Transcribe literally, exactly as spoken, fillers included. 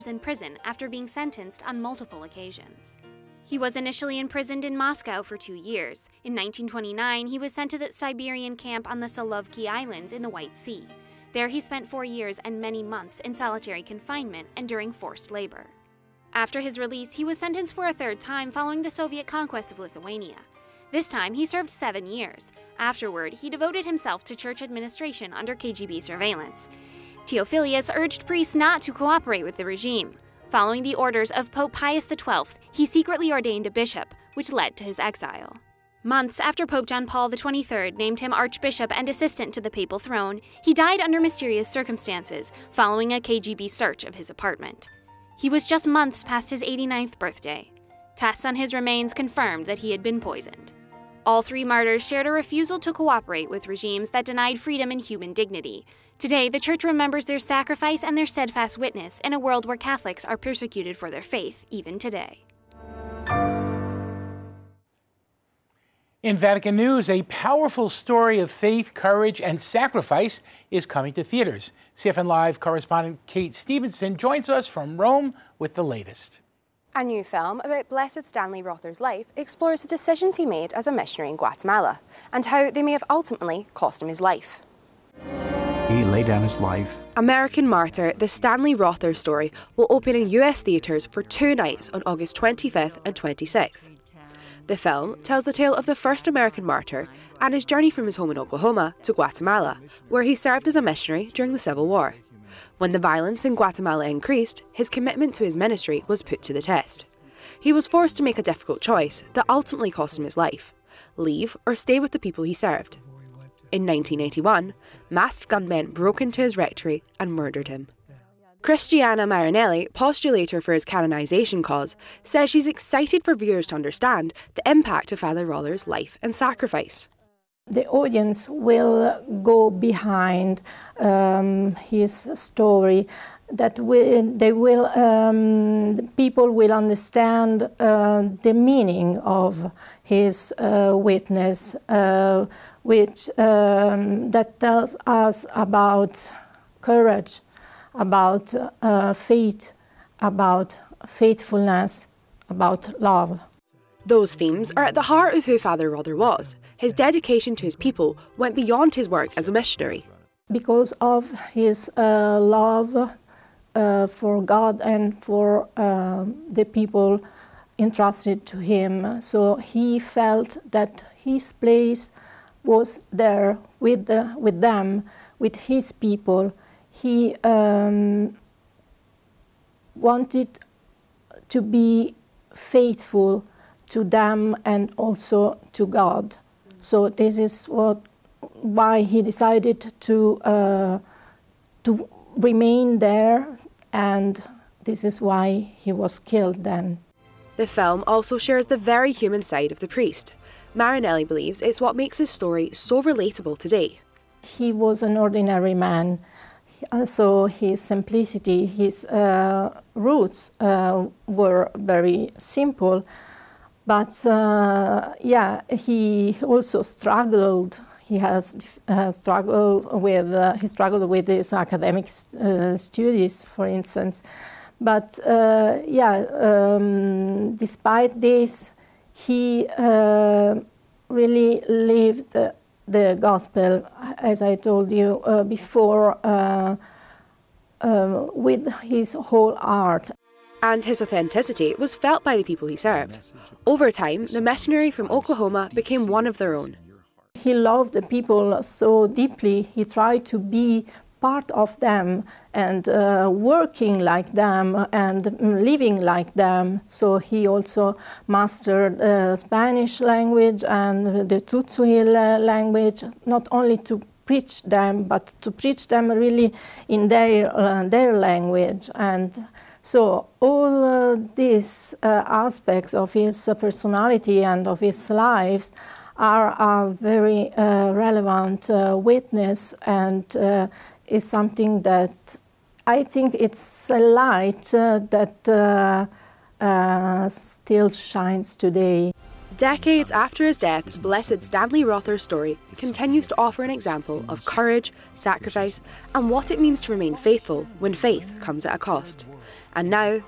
in prison after being sentenced on multiple occasions. He was initially imprisoned in Moscow for two years. In nineteen twenty-nine, he was sent to the Siberian camp on the Solovki Islands in the White Sea. There he spent four years and many months in solitary confinement, enduring forced labor. After his release, he was sentenced for a third time following the Soviet conquest of Lithuania. This time, he served seven years. Afterward, he devoted himself to church administration under K G B surveillance. Theophilus urged priests not to cooperate with the regime. Following the orders of Pope Pius the twelfth, he secretly ordained a bishop, which led to his exile. Months after Pope John Paul the twenty-third named him archbishop and assistant to the papal throne, he died under mysterious circumstances following a K G B search of his apartment. He was just months past his eighty-ninth birthday. Tests on his remains confirmed that he had been poisoned. All three martyrs shared a refusal to cooperate with regimes that denied freedom and human dignity. Today, the Church remembers their sacrifice and their steadfast witness in a world where Catholics are persecuted for their faith, even today. In Vatican News, a powerful story of faith, courage, and sacrifice is coming to theaters. C F N Live correspondent Kate Stevenson joins us from Rome with the latest. A new film about Blessed Stanley Rother's life explores the decisions he made as a missionary in Guatemala and how they may have ultimately cost him his life. He laid down his life. American Martyr, the Stanley Rother story, will open in U S theatres for two nights on August twenty-fifth and twenty-sixth. The film tells the tale of the first American martyr and his journey from his home in Oklahoma to Guatemala, where he served as a missionary during the Civil War. When the violence in Guatemala increased, his commitment to his ministry was put to the test. He was forced to make a difficult choice that ultimately cost him his life: leave or stay with the people he served. In nineteen eighty-one, masked gunmen broke into his rectory and murdered him. Christiana Marinelli, postulator for his canonization cause, says she's excited for viewers to understand the impact of Father Rother's life and sacrifice. The audience will go behind um, his story, that we, they will, um, the people will understand uh, the meaning of his uh, witness, uh, which um, that tells us about courage, about uh, faith, about faithfulness, about love. Those themes are at the heart of who Father Rother was. His dedication to his people went beyond his work as a missionary. Because of his uh, love uh, for God and for uh, the people entrusted to him, so he felt that his place was there with, the, with them, with his people. He um, wanted to be faithful to them and also to God. So this is what, why he decided to, uh, to remain there, and this is why he was killed then. The film also shares the very human side of the priest. Marinelli believes it's what makes his story so relatable today. He was an ordinary man, so his simplicity, his uh, roots uh, were very simple. But uh, yeah, he also struggled. He has uh, struggled with uh, he struggled with his academic uh, studies, for instance. But uh, yeah, um, despite this, he uh, really lived the, the gospel, as I told you uh, before, uh, uh, with his whole heart. And his authenticity was felt by the people he served. Over time, the missionary from Oklahoma became one of their own. He loved the people so deeply, he tried to be part of them and uh, working like them and living like them. So he also mastered the uh, Spanish language and the Tutsuil language, not only to preach them, but to preach them really in their, uh, their language. And so all uh, these uh, aspects of his uh, personality and of his lives are a very uh, relevant uh, witness, and uh, is something that I think it's a light uh, that uh, uh, still shines today. Decades after his death, Blessed Stanley Rother's story continues to offer an example of courage, sacrifice, and what it means to remain faithful when faith comes at a cost. And now,